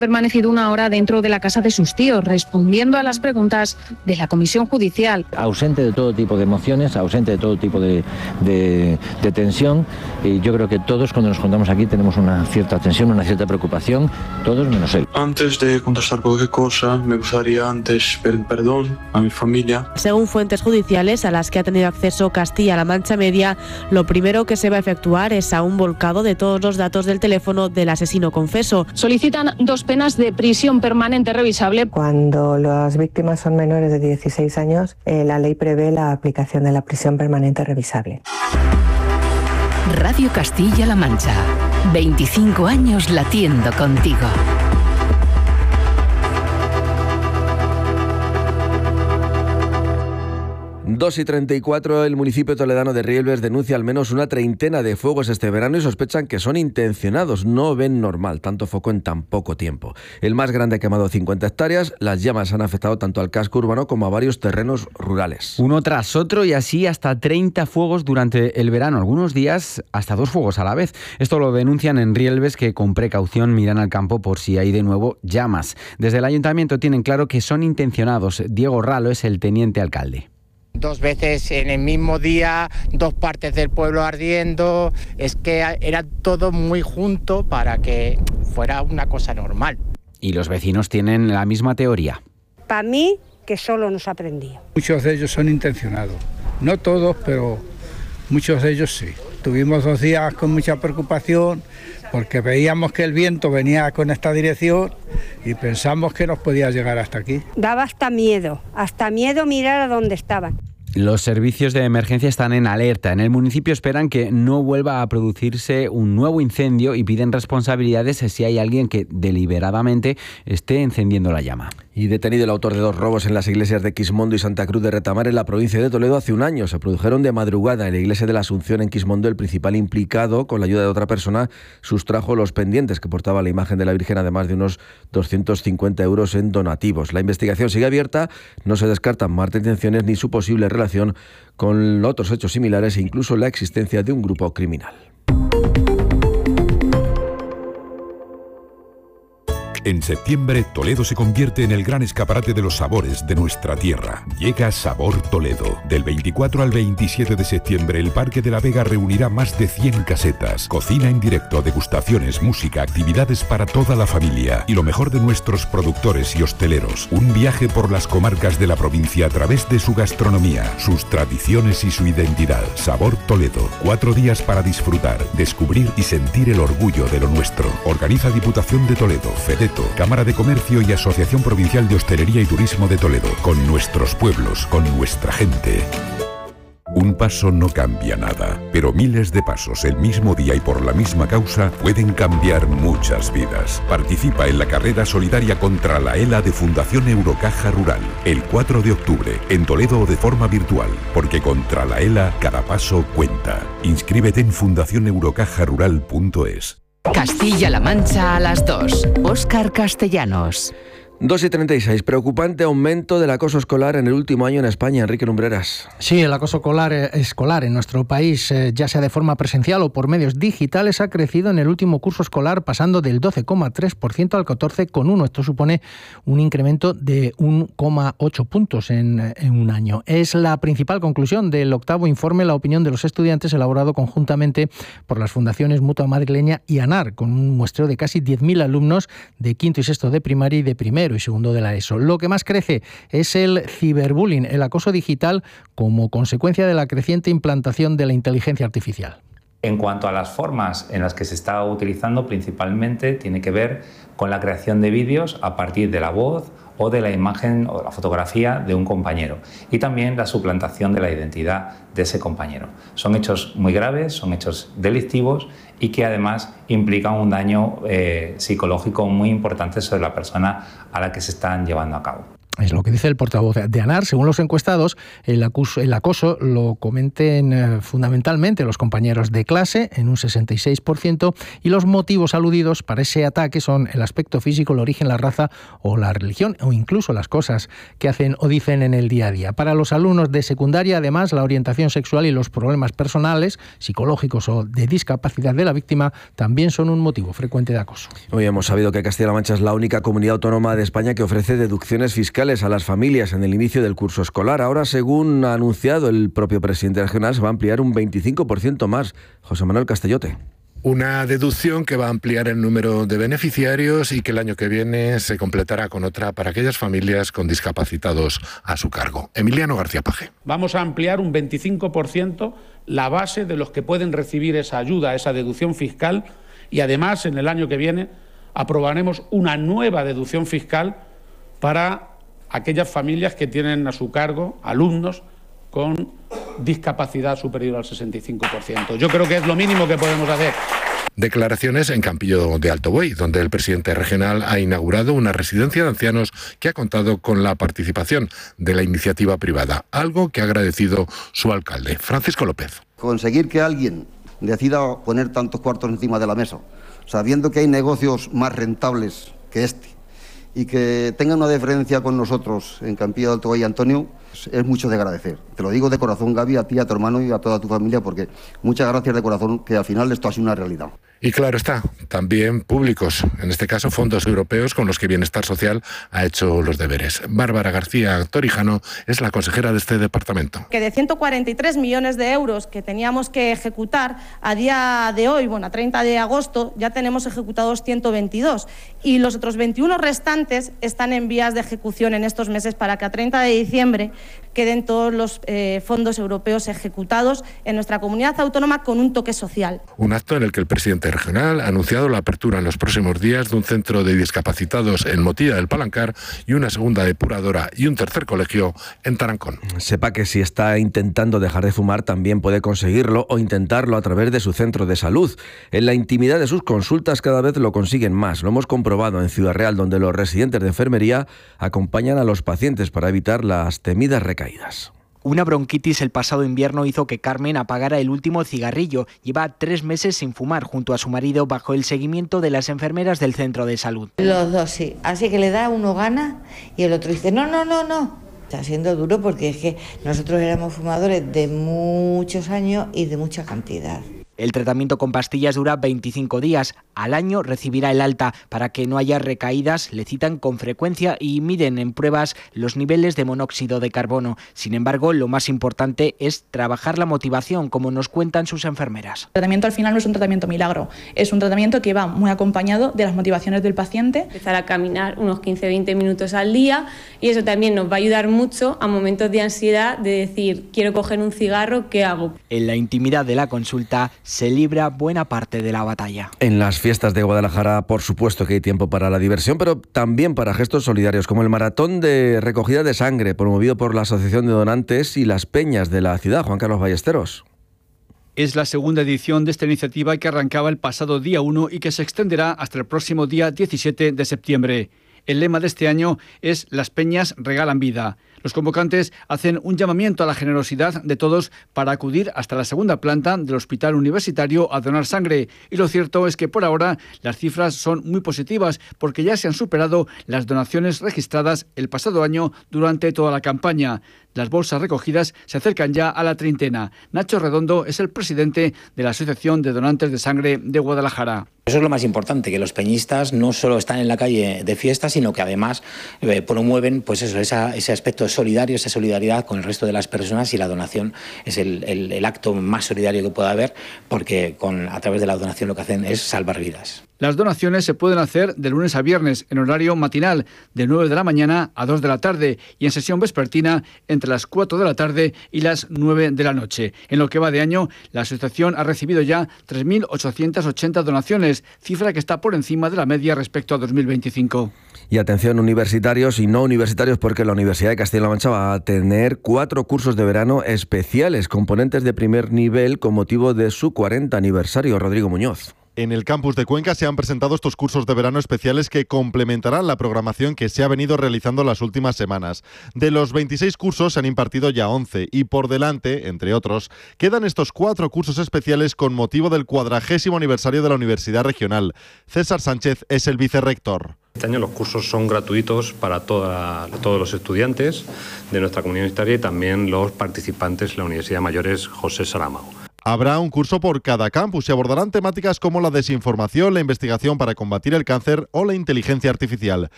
Permanecido una hora dentro de la casa de sus tíos, respondiendo a las preguntas de la comisión judicial. Ausente de todo tipo de emociones, ausente de todo tipo de tensión, y yo creo que todos cuando nos juntamos aquí tenemos una cierta tensión, una cierta preocupación, todos menos él. Antes de contestar cualquier cosa, me gustaría antes pedir perdón a mi familia. Según fuentes judiciales a las que ha tenido acceso Castilla-La Mancha Media, lo primero que se va a efectuar es a un volcado de todos los datos del teléfono del asesino confeso. Solicitan 2 penas de prisión permanente revisable. Cuando las víctimas son menores de 16 años, la ley prevé la aplicación de la prisión permanente revisable. Radio Castilla-La Mancha, 25 años latiendo contigo. 2:34, el municipio toledano de Rielves denuncia al menos una treintena de fuegos este verano y sospechan que son intencionados. No ven normal tanto foco en tan poco tiempo. El más grande ha quemado 50 hectáreas. Las llamas han afectado tanto al casco urbano como a varios terrenos rurales. Uno tras otro y así hasta 30 fuegos durante el verano. Algunos días hasta 2 fuegos a la vez. Esto lo denuncian en Rielves, que con precaución miran al campo por si hay de nuevo llamas. Desde el ayuntamiento tienen claro que son intencionados. Diego Ralo es el teniente alcalde. 2 veces en el mismo día, 2 partes del pueblo ardiendo, es que era todo muy junto para que fuera una cosa normal. Y los vecinos tienen la misma teoría. Para mí, que solo nos aprendía. Muchos de ellos son intencionados, no todos, pero muchos de ellos sí. Tuvimos 2 días con mucha preocupación porque veíamos que el viento venía con esta dirección y pensamos que nos podía llegar hasta aquí. Daba hasta miedo mirar a dónde estaban. Los servicios de emergencia están en alerta. En el municipio esperan que no vuelva a producirse un nuevo incendio y piden responsabilidades si hay alguien que deliberadamente esté encendiendo la llama. Y detenido el autor de 2 robos en las iglesias de Quismondo y Santa Cruz de Retamar en la provincia de Toledo hace un año. Se produjeron de madrugada en la iglesia de la Asunción en Quismondo. El principal implicado, con la ayuda de otra persona, sustrajo los pendientes que portaba la imagen de la Virgen, además de unos 250 euros en donativos. La investigación sigue abierta. No se descartan más detenciones ni su posible relación con otros hechos similares e incluso la existencia de un grupo criminal. En septiembre, Toledo se convierte en el gran escaparate de los sabores de nuestra tierra. Llega Sabor Toledo. Del 24 al 27 de septiembre, el Parque de la Vega reunirá más de 100 casetas, cocina en directo, degustaciones, música, actividades para toda la familia y lo mejor de nuestros productores y hosteleros. Un viaje por las comarcas de la provincia a través de su gastronomía, sus tradiciones y su identidad. Sabor Toledo. 4 días para disfrutar, descubrir y sentir el orgullo de lo nuestro. Organiza Diputación de Toledo, FEDETO, Cámara de Comercio y Asociación Provincial de Hostelería y Turismo de Toledo. Con nuestros pueblos, con nuestra gente. Un paso no cambia nada, pero miles de pasos el mismo día y por la misma causa pueden cambiar muchas vidas. Participa en la carrera solidaria contra la ELA de Fundación Eurocaja Rural, el 4 de octubre, en Toledo o de forma virtual, porque contra la ELA cada paso cuenta. Inscríbete en fundacioneurocajarural.es. Castilla-La Mancha a las 2. Óscar Castellanos. 2:36. Preocupante aumento del acoso escolar en el último año en España. Enrique Lumbreras. Sí, el acoso escolar en nuestro país, ya sea de forma presencial o por medios digitales, ha crecido en el último curso escolar, pasando del 12,3% al 14,1%. Esto supone un incremento de 1,8 puntos en un año. Es la principal conclusión del 8º informe La opinión de los estudiantes, elaborado conjuntamente por las fundaciones Mutua Madrileña y ANAR, con un muestreo de casi 10.000 alumnos de quinto y sexto de primaria y de primero y segundo de la ESO. Lo que más crece es el ciberbullying, el acoso digital, como consecuencia de la creciente implantación de la inteligencia artificial. En cuanto a las formas en las que se está utilizando, principalmente tiene que ver con la creación de vídeos a partir de la voz o de la imagen o la fotografía de un compañero, y también la suplantación de la identidad de ese compañero. Son hechos muy graves, son hechos delictivos y que además implican un daño psicológico muy importante sobre la persona a la que se están llevando a cabo. Es lo que dice el portavoz de ANAR. Según los encuestados, el acoso lo comenten fundamentalmente los compañeros de clase, en un 66%, y los motivos aludidos para ese ataque son el aspecto físico, el origen, la raza o la religión, o incluso las cosas que hacen o dicen en el día a día. Para los alumnos de secundaria, además, la orientación sexual y los problemas personales, psicológicos o de discapacidad de la víctima también son un motivo frecuente de acoso. Hoy hemos sabido que Castilla-La Mancha es la única comunidad autónoma de España que ofrece deducciones fiscales a las familias en el inicio del curso escolar. Ahora, según ha anunciado el propio presidente regional, se va a ampliar un 25% más. José Manuel Castellote. Una deducción que va a ampliar el número de beneficiarios y que el año que viene se completará con otra para aquellas familias con discapacitados a su cargo. Emiliano García Paje. Vamos a ampliar un 25% la base de los que pueden recibir esa ayuda, esa deducción fiscal, y además en el año que viene aprobaremos una nueva deducción fiscal para aquellas familias que tienen a su cargo alumnos con discapacidad superior al 65%. Yo creo que es lo mínimo que podemos hacer. Declaraciones en Campillo de Alto Buey, donde el presidente regional ha inaugurado una residencia de ancianos que ha contado con la participación de la iniciativa privada, algo que ha agradecido su alcalde, Francisco López. Conseguir que alguien decida poner tantos cuartos encima de la mesa, sabiendo que hay negocios más rentables que este, y que tengan una deferencia con nosotros en Campillo de Alto Buey, Antonio, es mucho de agradecer. Te lo digo de corazón, Gaby, a ti, a tu hermano y a toda tu familia, porque muchas gracias de corazón, que al final esto ha sido una realidad. Y claro está, también públicos, en este caso fondos europeos con los que Bienestar Social ha hecho los deberes. Bárbara García Torijano es la consejera de este departamento. Que de 143 millones de euros que teníamos que ejecutar, a día de hoy, a 30 de agosto, ya tenemos ejecutados 122 y los otros 21 restantes están en vías de ejecución en estos meses para que a 30 de diciembre queden todos los fondos europeos ejecutados en nuestra comunidad autónoma con un toque social. Un acto en el que el presidente regional ha anunciado la apertura en los próximos días de un centro de discapacitados en Motilla del Palancar y una segunda depuradora y un tercer colegio en Tarancón. Sepa que si está intentando dejar de fumar también puede conseguirlo o intentarlo a través de su centro de salud. En la intimidad de sus consultas cada vez lo consiguen más. Lo hemos comprobado en Ciudad Real, donde los residentes de enfermería acompañan a los pacientes para evitar las temidas recaídas. Una bronquitis el pasado invierno hizo que Carmen apagara el último cigarrillo. Lleva 3 meses sin fumar junto a su marido bajo el seguimiento de las enfermeras del centro de salud. Los dos sí, así que le da uno gana y el otro dice no. Está siendo duro porque es que nosotros éramos fumadores de muchos años y de mucha cantidad. El tratamiento con pastillas dura 25 días. Al año recibirá el alta. Para que no haya recaídas, le citan con frecuencia y miden en pruebas los niveles de monóxido de carbono. Sin embargo, lo más importante es trabajar la motivación, como nos cuentan sus enfermeras. El tratamiento al final no es un tratamiento milagro, es un tratamiento que va muy acompañado de las motivaciones del paciente. Empezar a caminar unos 15-20 minutos al día y eso también nos va a ayudar mucho a momentos de ansiedad de decir, quiero coger un cigarro, ¿qué hago? En la intimidad de la consulta se libra buena parte de la batalla. En las fiestas de Guadalajara, por supuesto que hay tiempo para la diversión, pero también para gestos solidarios, como el maratón de recogida de sangre, promovido por la Asociación de Donantes y las Peñas de la ciudad. Juan Carlos Ballesteros. Es la segunda edición de esta iniciativa que arrancaba el pasado día 1 y que se extenderá hasta el próximo día 17 de septiembre. El lema de este año es «Las peñas regalan vida». Los convocantes hacen un llamamiento a la generosidad de todos para acudir hasta la segunda planta del Hospital Universitario a donar sangre. Y lo cierto es que por ahora las cifras son muy positivas porque ya se han superado las donaciones registradas el pasado año durante toda la campaña. Las bolsas recogidas se acercan ya a la treintena. Nacho Redondo es el presidente de la Asociación de Donantes de Sangre de Guadalajara. Eso es lo más importante, que los peñistas no solo están en la calle de fiesta, sino que además promueven ese aspecto solidario, esa solidaridad con el resto de las personas, y la donación es el acto más solidario que pueda haber, porque a través de la donación lo que hacen es salvar vidas. Las donaciones se pueden hacer de lunes a viernes en horario matinal, de 9 de la mañana a 2 de la tarde, y en sesión vespertina entre las 4 de la tarde y las 9 de la noche. En lo que va de año, la asociación ha recibido ya 3.880 donaciones, cifra que está por encima de la media respecto a 2025. Y atención, universitarios y no universitarios, porque la Universidad de Castilla-La Mancha va a tener 4 cursos de verano especiales, componentes de primer nivel con motivo de su 40 aniversario. Rodrigo Muñoz. En el campus de Cuenca se han presentado estos cursos de verano especiales que complementarán la programación que se ha venido realizando las últimas semanas. De los 26 cursos se han impartido ya 11 y por delante, entre otros, quedan estos 4 cursos especiales con motivo del 40º aniversario de la Universidad Regional. César Sánchez es el vicerrector. Este año los cursos son gratuitos para todos los estudiantes de nuestra comunidad universitaria y también los participantes en la Universidad Mayores José Saramago. Habrá un curso por cada campus y abordarán temáticas como la desinformación, la investigación para combatir el cáncer o la inteligencia artificial.